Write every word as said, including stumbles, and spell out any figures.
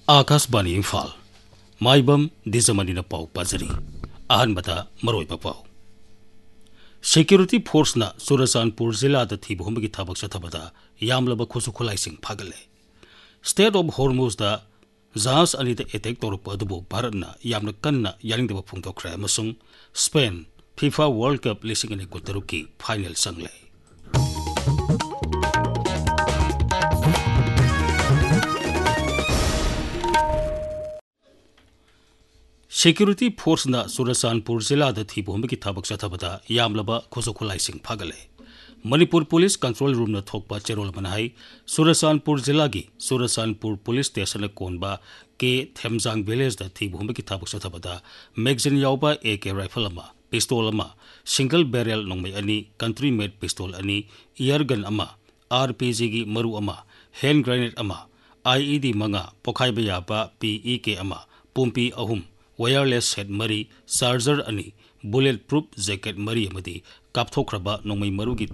आकाशवाणी इम्फाल माइबम दिजमनीना पाउ पाजरी अहनबदा मरोइबा पाउ security फोर्सना Churachandpur जिल्लाद थीबहुमगी थबक चथबदा यामलबा खुसु खुलाइसिंग फागले state of हॉर्मुजदा जहाज अनिदा एटेक तौरप अदुबु भारतना यामना कन्ना यानिंगदबा फुंगदोखरे अमसुंग स्पेन फीफा वर्ल्ड कप लिसिंग अनि कुतरुकी फाइनल संगले security फोर्सना Churachandpur जिल्लाद थीबहुमगी थबक चथबदा यामलबा खुसु खुलाइसिंग फागले Manipur police control room न थोकपा चेरोल मनाई चुरचांदपुर जिला की चुरचांदपुर पुलिस स्टेशन कोनबा के थेमजांग विलेज द थीबहुमगी थबक चथबदा मैगजीन यावबा ए के राइफल अमा पिस्तौल अमा सिंगल बैरल नोंमै अनि कंट्री मेड पिस्तौल अनि एयर गन अमा आर पी जी की मरु अमा हैंड ग्रेनेड अमा आई ई डी मंगा पोखाइबा याबा पी ई के अमा पुंपी अहुम वायरलेस सेट मरी चार्जर अनि बुलेट प्रूफ जैकेट मरी अमदी कापथोख्रबा नोंमै मरुगी